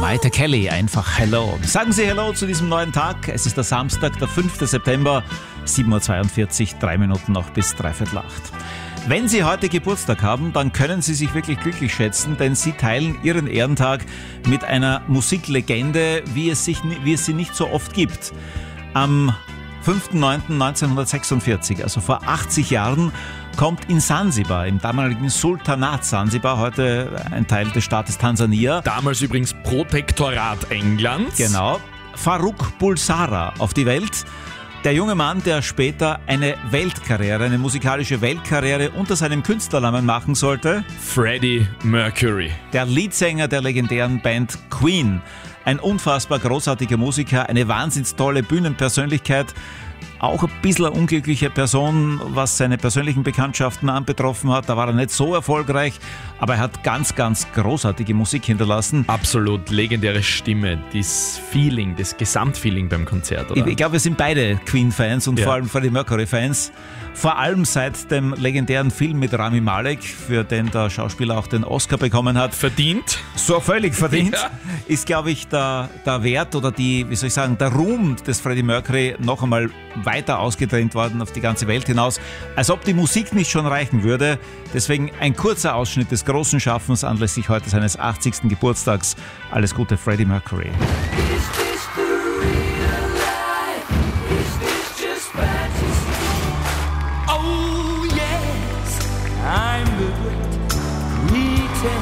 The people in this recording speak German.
Maite Kelly, einfach Hello. Sagen Sie Hello zu diesem neuen Tag. Es ist der Samstag, der 5. September, 7.42 Uhr, 3 Minuten noch bis 7:45. Wenn Sie heute Geburtstag haben, dann können Sie sich wirklich glücklich schätzen, denn Sie teilen Ihren Ehrentag mit einer Musiklegende, wie es sie nicht so oft gibt. Am 5.9.1946, also vor 80 Jahren, kommt in Sansibar, im damaligen Sultanat Sansibar, heute ein Teil des Staates Tansania. Damals übrigens Protektorat Englands. Genau. Farrokh Bulsara auf die Welt. Der junge Mann, der später eine musikalische Weltkarriere unter seinem Künstlernamen machen sollte. Freddie Mercury. Der Leadsänger der legendären Band Queen. Ein unfassbar großartiger Musiker, eine wahnsinnig tolle Bühnenpersönlichkeit. Auch ein bisschen eine unglückliche Person, was seine persönlichen Bekanntschaften anbetroffen hat. Da war er nicht so erfolgreich, aber er hat ganz, ganz großartige Musik hinterlassen. Absolut legendäre Stimme, das Feeling, das Gesamtfeeling beim Konzert, oder? Ich glaube, wir sind beide Queen-Fans und vor allem Freddie Mercury-Fans. Vor allem seit dem legendären Film mit Rami Malek, für den der Schauspieler auch den Oscar bekommen hat. Verdient. So völlig verdient. Ja. Ist, glaube ich, der Wert oder der Ruhm des Freddie Mercury noch einmal weiter ausgedehnt worden auf die ganze Welt hinaus. Als ob die Musik nicht schon reichen würde. Deswegen ein kurzer Ausschnitt des großen Schaffens anlässlich heute seines 80. Geburtstags. Alles Gute, Freddie Mercury. Is this the real